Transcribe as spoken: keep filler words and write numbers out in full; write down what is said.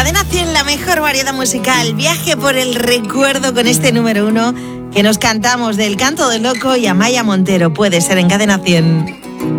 Cadena cien, la mejor variedad musical. Viaje por el recuerdo con este número uno que nos cantamos del Canto del Loco y Amaya Montero. Puede ser en Cadena cien.